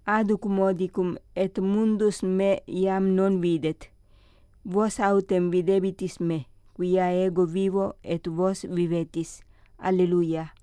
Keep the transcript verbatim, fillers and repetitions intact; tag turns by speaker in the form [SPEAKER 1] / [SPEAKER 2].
[SPEAKER 1] aduc modicum et mundus me iam non videt. Vos autem videbitis me, quia ego vivo et vos vivetis. Alleluia.